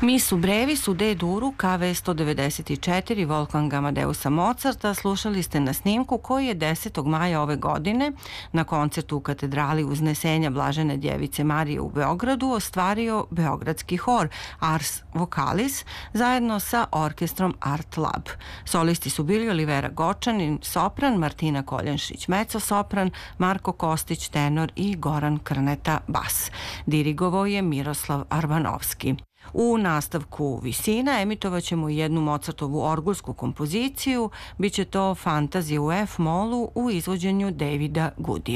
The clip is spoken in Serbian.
Misu Brevisu, D-duru, KV 194, Wolfgang Amadeusa Mozarta slušali ste na snimku koji je 10. maja ove godine na koncertu u katedrali Uznesenja Blažene djevice Marije u Beogradu ostvario Beogradski hor Ars Vocalis zajedno sa orkestrom Art Lab. Solisti su bili Olivera Gočanin, sopran, Martina Koljenšić, mezzo-sopran, Marko Kostić, tenor i Goran Krneta, bas. Dirigovao je Miroslav Arbanovski. U nastavku Visina emitovat ćemo jednu Mozartovu orgulsku kompoziciju, bit će to Fantazija u F-molu u izvođenju Davida Goodija.